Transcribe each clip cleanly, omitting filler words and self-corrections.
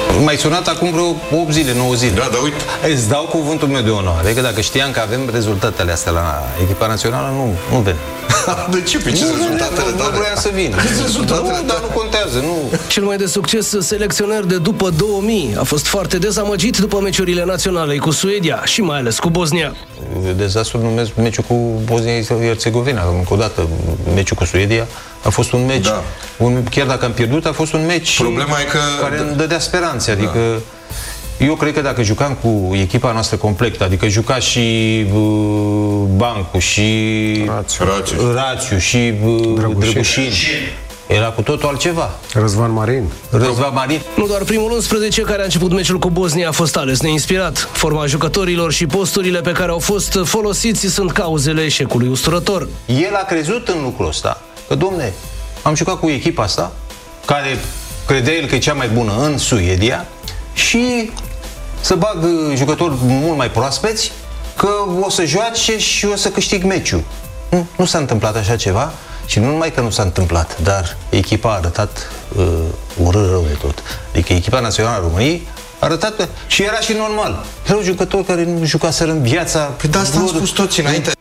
M-ai sunat acum vreo 8 zile, 9 zile. Da, dar uite. Îți dau cuvântul meu de onoare că dacă știam că avem rezultatele astea la echipa națională, nu venim. De ce? Pe ce rezultatele tale? Nu vroiam să vin. Dar nu contează, nu. Cel mai de succes selecționer de după 2000 a fost foarte dezamăgit după meciurile naționale cu Suedia și mai ales cu Bosnia. Dezastru numesc meciul cu Bosnia-Herzegovina. Încă o dată, meciul cu Suedia a fost un meci, chiar dacă am pierdut, a fost un meci care îmi dădea speranțe. Adică eu cred că dacă jucam cu echipa noastră completă, adică juca și Bancu, și Rațiu, și Drăgușin, era cu totul altceva. Răzvan Marin. Nu doar primul 11 care a început meciul cu Bosnia a fost ales neinspirat. Forma jucătorilor și posturile pe care au fost folosiți sunt cauzele eșecului usturător. El a crezut în lucrul ăsta. Că, domne, am jucat cu echipa asta, care credea el că e cea mai bună în Suedia, și să bag jucători mult mai proaspeți, că o să joace și o să câștig meciul. Nu s-a întâmplat așa ceva. Și nu numai că nu s-a întâmplat, dar echipa a arătat rău de tot. Adică echipa națională a României a arătat, și era și normal. Erau jucători care nu jucaseră în viața... Păi de asta am spus toți înainte.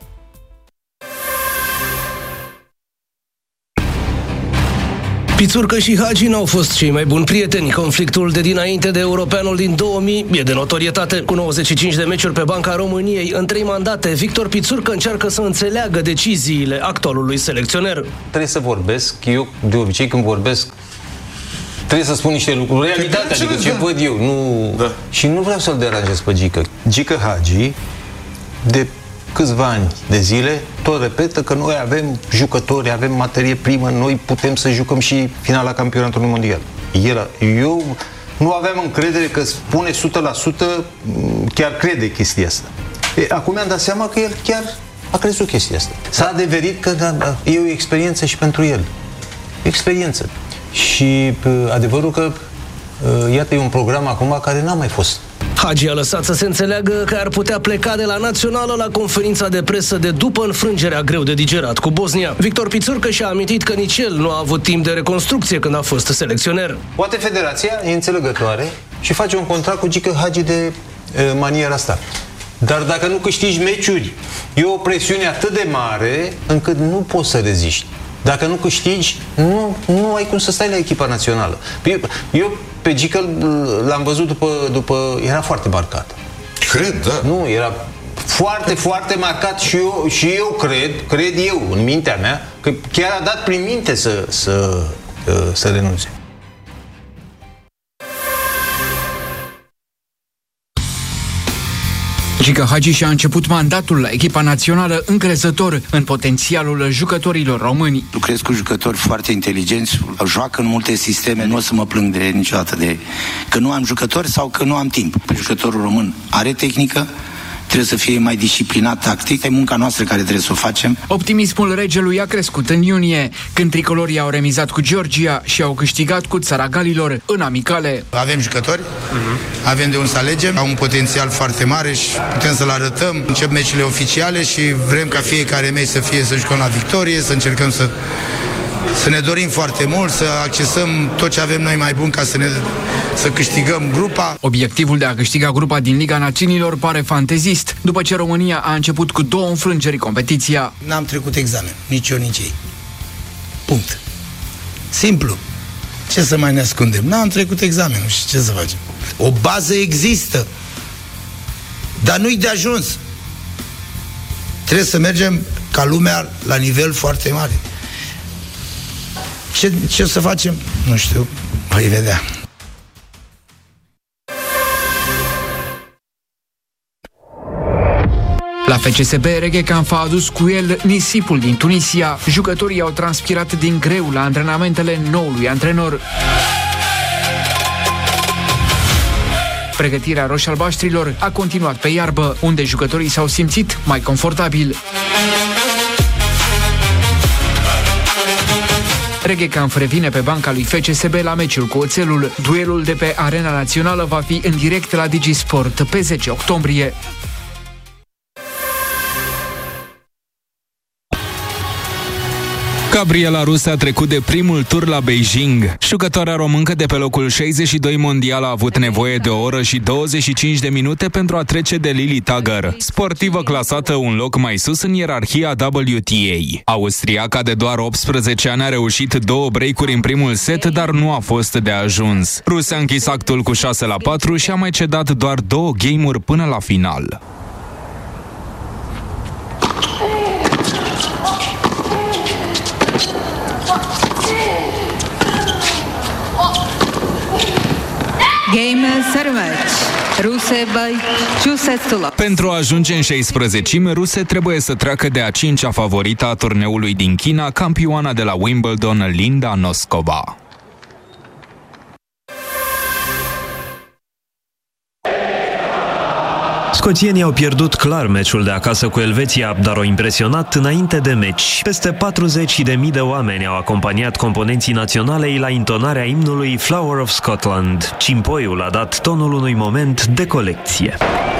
Pițurcă și Hagi n-au fost cei mai buni prieteni. Conflictul de dinainte de Europeanul din 2000 e de notorietate. Cu 95 de meciuri pe banca României în 3 mandate, Victor Pițurcă încearcă să înțeleagă deciziile actualului selecționer. Trebuie să vorbesc. Eu, de obicei, când vorbesc, trebuie să spun niște lucruri. Realitatea, adică ce văd eu. Și nu vreau să-l deranjez pe Gică. Gică Hagi, de câțiva ani de zile, tot repetă că noi avem jucători, avem materie primă, noi putem să jucăm și finala campionatului mondial. Eu nu aveam încredere că spune 100%, chiar crede chestia asta. Acum mi-am dat seama că el chiar a crezut chestia asta. S-a adeverit că e o experiență și pentru el. Experiență. Și adevărul că iată, e un program acum care n-a mai fost. Hagi a lăsat să se înțeleagă că ar putea pleca de la națională la conferința de presă de după înfrângerea greu de digerat cu Bosnia. Victor Pițurcă și-a amintit că nici el nu a avut timp de reconstrucție când a fost selecționer. Poate federația e înțelegătoare și face un contract cu Gică Hagi de maniera asta. Dar dacă nu câștigi meciuri, e o presiune atât de mare încât nu poți să reziști. Dacă nu câștigi, nu ai cum să stai la echipa națională. Eu pe Gică l-am văzut după... Era foarte marcat. Cred, da. Nu, era foarte, foarte marcat și eu cred eu, în mintea mea, că chiar a dat prin minte să renunțe. Gică Hagi și-a început mandatul la echipa națională încrezător în potențialul jucătorilor români. Lucrez cu jucători foarte inteligenți, joacă în multe sisteme, nu o să mă plâng niciodată de că nu am jucători sau că nu am timp. Jucătorul român are tehnică, trebuie să fie mai disciplinat tactic, e munca noastră care trebuie să o facem. Optimismul regelui a crescut în iunie, când tricolorii au remizat cu Georgia și au câștigat cu țara Galilor în amicale. Avem jucători, avem de unde să alegem, au un potențial foarte mare și putem să-l arătăm. Încep meciurile oficiale și vrem ca fiecare meci să jucăm la victorie, să încercăm să ne dorim foarte mult, să accesăm tot ce avem noi mai bun ca să câștigăm grupa. Obiectivul de a câștiga grupa din Liga Națiunilor pare fantezist, după ce România a început cu 2 înfrângeri competiția. N-am trecut examen, nici eu, nici ei. Punct. Simplu. Ce să mai ne ascundem? N-am trecut examenul și ce să facem? O bază există, dar nu-i de ajuns. Trebuie să mergem ca lumea la nivel foarte mare. Ce o să facem? Nu știu, voi vedea. La FCSB, Reghecamp a adus cu el nisipul din Tunisia. Jucătorii au transpirat din greu la antrenamentele noului antrenor. Pregătirea roșalbaștrilor a continuat pe iarbă, unde jucătorii s-au simțit mai confortabil. Reghecamp revine pe banca lui FCSB la meciul cu Oțelul. Duelul de pe Arena Națională va fi în direct la DigiSport pe 10 octombrie. Gabriela Ruse a trecut de primul tur la Beijing. Jucătoarea româncă de pe locul 62 mondial a avut nevoie de 1 oră și 25 de minute pentru a trece de Lili Tagger, sportivă clasată un loc mai sus în ierarhia WTA. Austriaca de doar 18 ani a reușit 2 break-uri în primul set, dar nu a fost de ajuns. Ruse a închis actul cu 6-4 și a mai cedat doar 2 game-uri până la final. Pentru a ajunge în 16-ime, Ruse trebuie să treacă de a 5-a favorită a turneului din China, campioana de la Wimbledon, Linda Noskova. Scoțienii au pierdut clar meciul de acasă cu Elveția, dar au impresionat înainte de meci. Peste 40.000 de oameni au acompaniat componenții naționalei la intonarea imnului Flower of Scotland. Cimpoiul a dat tonul unui moment de colecție.